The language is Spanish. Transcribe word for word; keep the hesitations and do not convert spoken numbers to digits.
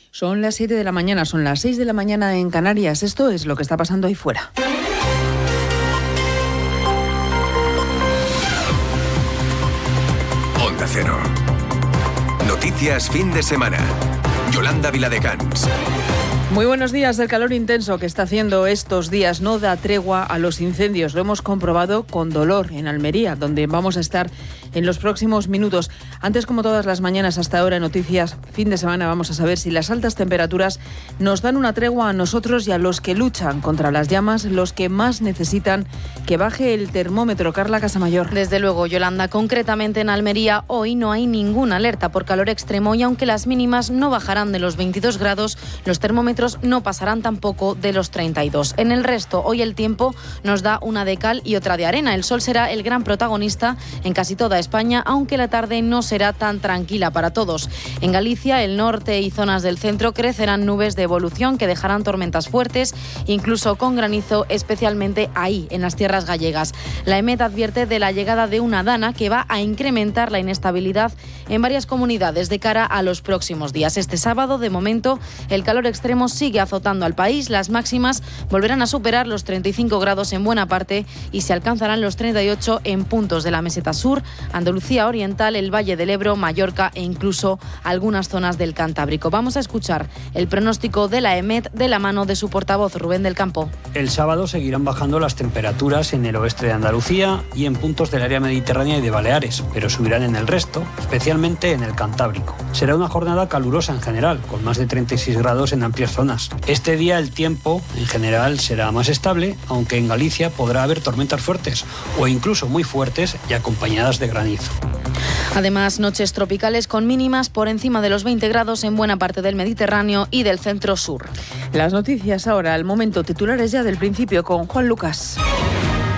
Son las siete de la mañana, son las seis de la mañana en Canarias. Esto es lo que está pasando ahí fuera. Onda Cero. Noticias fin de semana. Yolanda Viladecans. Muy buenos días. El calor intenso que está haciendo estos días no da tregua a los incendios. Lo hemos comprobado con dolor en Almería, donde vamos a estar en los próximos minutos. Antes, como todas las mañanas hasta ahora en Noticias Fin de Semana, vamos a saber si las altas temperaturas nos dan una tregua a nosotros y a los que luchan contra las llamas, los que más necesitan que baje el termómetro. Carla Casamayor. Desde luego, Yolanda, concretamente en Almería hoy no hay ninguna alerta por calor extremo y aunque las mínimas no bajarán de los veintidós grados, los termómetros no pasarán tampoco de los treinta y dos. En el resto, hoy el tiempo nos da una de cal y otra de arena. El sol será el gran protagonista en casi toda España, aunque la tarde no será tan tranquila para todos. En Galicia, el norte y zonas del centro crecerán nubes de evolución que dejarán tormentas fuertes, incluso con granizo, especialmente ahí, en las tierras gallegas. La EMET advierte de la llegada de una dana que va a incrementar la inestabilidad en varias comunidades de cara a los próximos días. Este sábado, de momento, el calor extremo sigue azotando al país. Las máximas volverán a superar los treinta y cinco grados en buena parte y se alcanzarán los treinta y ocho en puntos de la meseta sur, Andalucía Oriental, el Valle del Ebro, Mallorca e incluso algunas zonas del Cantábrico. Vamos a escuchar el pronóstico de la EMET de la mano de su portavoz, Rubén del Campo. El sábado seguirán bajando las temperaturas en el oeste de Andalucía y en puntos del área mediterránea y de Baleares, pero subirán en el resto, especialmente en el Cantábrico. Será una jornada calurosa en general, con más de treinta y seis grados en amplias zonas. Este día el tiempo en general será más estable, aunque en Galicia podrá haber tormentas fuertes o incluso muy fuertes y acompañadas de granizo. Además, noches tropicales con mínimas por encima de los veinte grados en buena parte del Mediterráneo y del centro sur. Las noticias ahora, al momento, titulares ya del principio con Juan Lucas.